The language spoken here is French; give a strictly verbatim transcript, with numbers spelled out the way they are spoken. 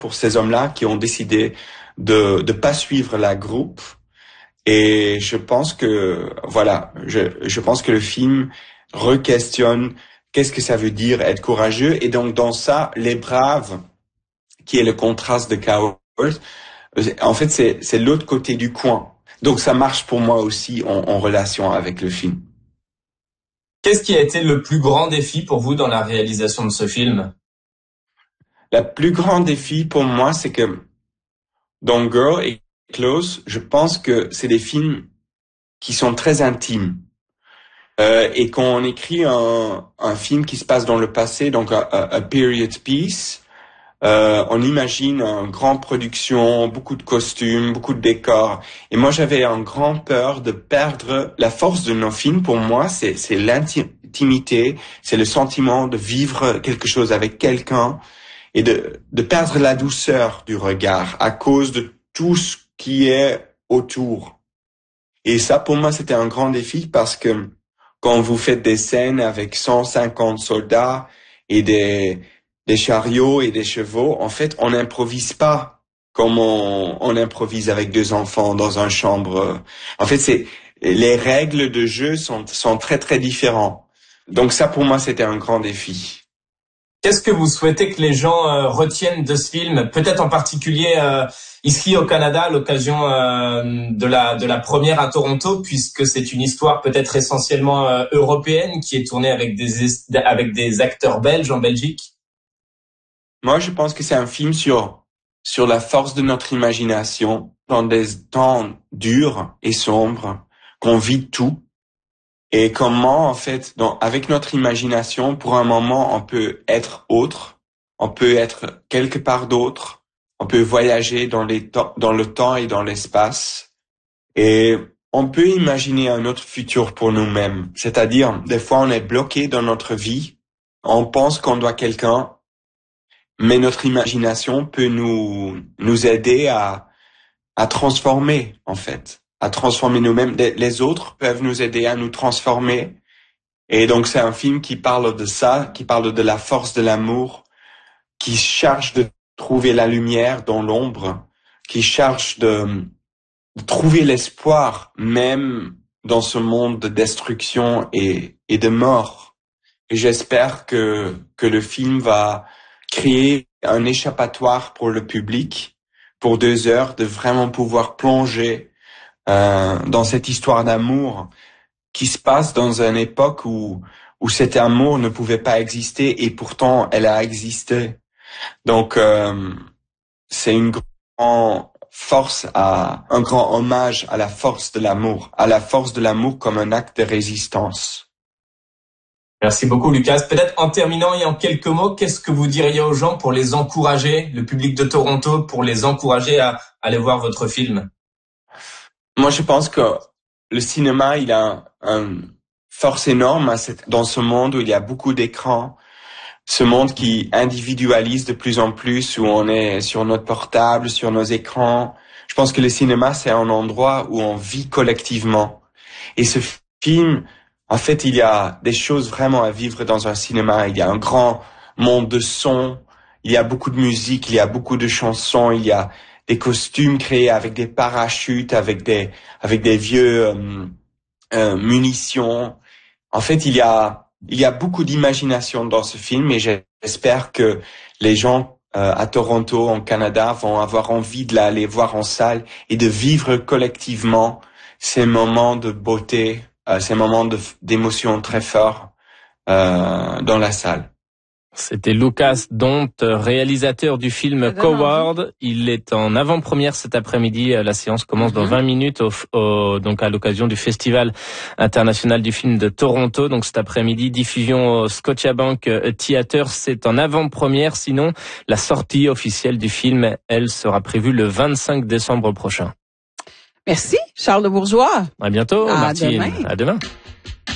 pour ces hommes-là qui ont décidé de de pas suivre la groupe. Et je pense que, voilà, je, je pense que le film re-questionne qu'est-ce que ça veut dire être courageux. Et donc, dans ça, les braves, qui est le contraste de Coward, en fait, c'est, c'est l'autre côté du coin. Donc, ça marche pour moi aussi en, en relation avec le film. Qu'est-ce qui a été le plus grand défi pour vous dans la réalisation de ce film? Le plus grand défi pour moi, c'est que dans Girl et Close, je pense que c'est des films qui sont très intimes. Euh, et quand on écrit un, un film qui se passe dans le passé, donc un, un period piece, euh, on imagine une grande production, beaucoup de costumes, beaucoup de décors. Et moi, j'avais un grand peur de perdre la force de nos films. Pour moi, c'est, c'est l'intimité, c'est le sentiment de vivre quelque chose avec quelqu'un et de, de perdre la douceur du regard à cause de tout ce qui est autour. Et ça, pour moi, c'était un grand défi parce que quand vous faites des scènes avec cent cinquante soldats et des, des chariots et des chevaux, en fait, on n'improvise pas comme on, on improvise avec deux enfants dans une chambre. En fait, c'est, les règles de jeu sont, sont très, très différentes. Donc ça, pour moi, c'était un grand défi. Qu'est-ce que vous souhaitez que les gens euh, retiennent de ce film? Peut-être en particulier euh, ici au Canada, à l'occasion euh, de la de la première à Toronto, puisque c'est une histoire peut-être essentiellement euh, européenne qui est tournée avec des avec des acteurs belges en Belgique. Moi, je pense que c'est un film sur sur la force de notre imagination dans des temps durs et sombres, qu'on vit tout. Et comment, en fait, dans, avec notre imagination, pour un moment, on peut être autre, on peut être quelque part d'autre, on peut voyager dans les temps, dans le temps et dans l'espace, et on peut imaginer un autre futur pour nous-mêmes. C'est-à-dire, des fois, on est bloqué dans notre vie, on pense qu'on doit quelqu'un, mais notre imagination peut nous nous aider à à transformer, en fait. à transformer nous-mêmes. Les autres peuvent nous aider à nous transformer. Et donc, c'est un film qui parle de ça, qui parle de la force de l'amour, qui cherche de trouver la lumière dans l'ombre, qui cherche de, de trouver l'espoir, même dans ce monde de destruction et, et de mort. Et j'espère que, que le film va créer un échappatoire pour le public, pour deux heures, de vraiment pouvoir plonger Euh, dans cette histoire d'amour qui se passe dans une époque où où cet amour ne pouvait pas exister et pourtant elle a existé. Donc euh, c'est une grande force à un grand hommage à la force de l'amour, à la force de l'amour comme un acte de résistance. Merci beaucoup, Lucas. Peut-être en terminant et en quelques mots, qu'est-ce que vous diriez aux gens pour les encourager, le public de Toronto, pour les encourager à aller voir votre film? Moi, je pense que le cinéma, il a une force énorme à cette, dans ce monde où il y a beaucoup d'écrans, ce monde qui individualise de plus en plus, où on est sur notre portable, sur nos écrans. Je pense que le cinéma, c'est un endroit où on vit collectivement. Et ce film, en fait, il y a des choses vraiment à vivre dans un cinéma. Il y a un grand monde de sons, il y a beaucoup de musique, il y a beaucoup de chansons, il y a des costumes créés avec des parachutes, avec des avec des vieux euh, euh, munitions. En fait, il y a il y a beaucoup d'imagination dans ce film et j'espère que les gens euh, à Toronto, en Canada, vont avoir envie de l'aller voir en salle et de vivre collectivement ces moments de beauté, euh, ces moments de, d'émotion très forts euh, dans la salle. C'était Lucas Dont, réalisateur du film Coward. Il est en avant-première cet après-midi. La séance commence dans vingt minutes, au, au, donc à l'occasion du Festival international du film de Toronto. Donc cet après-midi, diffusion au Scotiabank Theatre. C'est en avant-première. Sinon, la sortie officielle du film, elle, sera prévue le vingt-cinq décembre prochain. Merci, Charles de Bourgeois. À bientôt, à Martine. Demain. À demain.